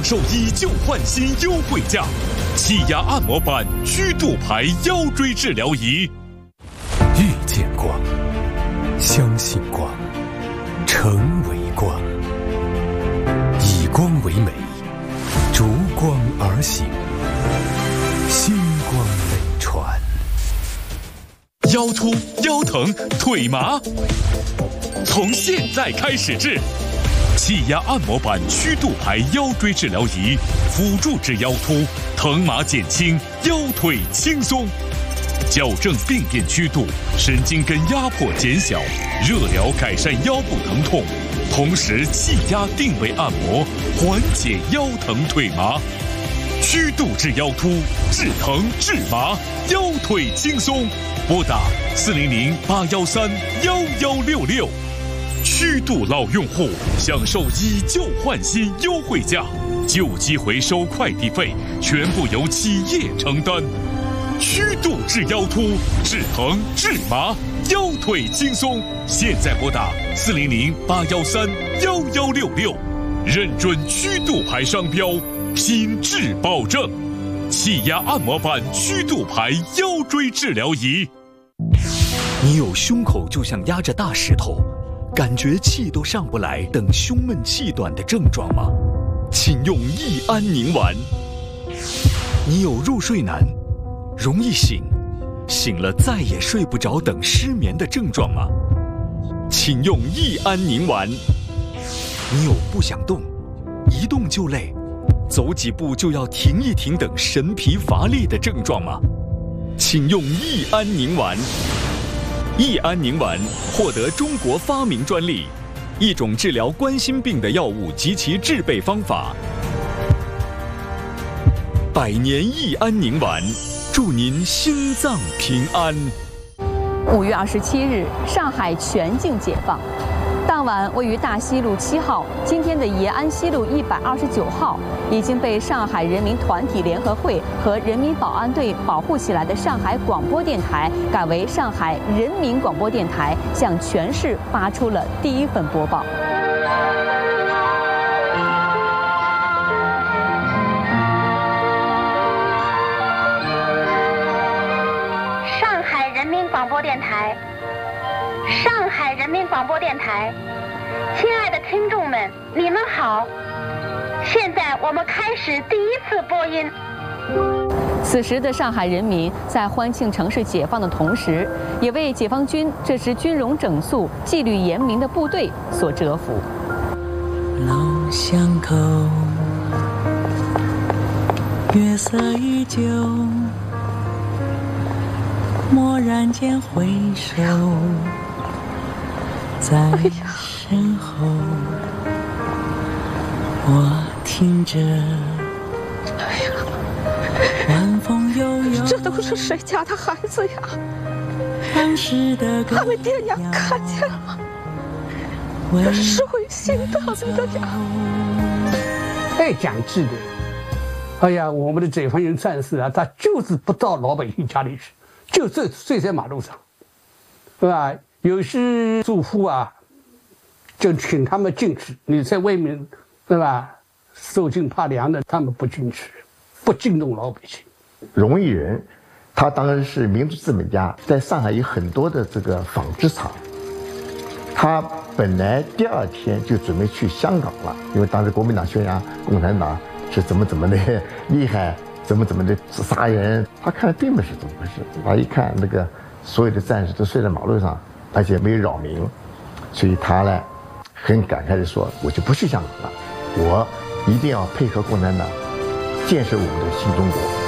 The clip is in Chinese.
受以旧换新优惠价，气压按摩板曲度牌腰椎治疗仪。 遇见光，相信光，成为光，以光为美，逐光而行，星光美传。 腰突、腰疼、腿麻，从现在开始治。气压按摩板曲度牌腰椎治疗仪，辅助治腰突，疼麻减轻，腰腿轻松，矫正病变曲度，神经根压迫减小，热疗改善腰部疼痛，同时气压定位按摩，缓解腰疼腿麻。曲度治腰突，治疼治麻，腰腿轻松。拨打400-813-1166。曲度老用户享受以旧换新优惠价，旧机回收快递费全部由企业承担。曲度治腰突，治疼治麻，腰腿轻松。现在拨打400-813-1166，认准曲度牌商标，品质保证。气压按摩板曲度牌腰椎治疗仪。 你有胸口就像压着大石头，感觉气都上不来等胸闷气短的症状吗？请用益安宁丸。你有入睡难、容易醒、醒了再也睡不着等失眠的症状吗？请用益安宁丸。你有不想动、一动就累、走几步就要停一停等神疲乏力的症状吗？请用益安宁丸。益安宁丸获得中国发明专利，一种治疗冠心病的药物及其制备方法。100年益安宁丸，祝您心脏平安。 5月27日，上海全境解放。当晚，位于大西路7号、今天的延安西路129号，已经被上海人民团体联合会和人民保安队保护起来的上海广播电台，改为上海人民广播电台，向全市发出了第一份播报。 上海人民广播电台。上海人民广播电台，亲爱的听众们，你们好！现在我们开始第一次播音。 此时的上海人民在欢庆城市解放的同时，也为解放军这支军容整肃、纪律严明的部队所折服。 老巷口，月色依旧，蓦然间回首。在身后，我听着晚风悠悠。 这都是谁家的孩子呀？ 当时的他们爹娘看见了，这是会心疼的呀。 爱讲纪律。哎呀，我们的解放军战士啊，他就是不到老百姓家里去，就睡在马路上，对吧？有些住户啊，就请他们进去。你在外面，对吧？受尽怕凉的，他们不进去，不敬重老百姓。 荣毅人，他当时是民族资本家，在上海有很多的这个纺织厂。他本来第2天就准备去香港了，因为当时国民党宣扬共产党是怎么的厉害，怎么的杀人。他看并不是这么回事，他一看那个所有的战士都睡在马路上。而且没有扰民，所以他呢很感慨地说：“我就不去香港了，我一定要配合共产党，建设我们的新中国。”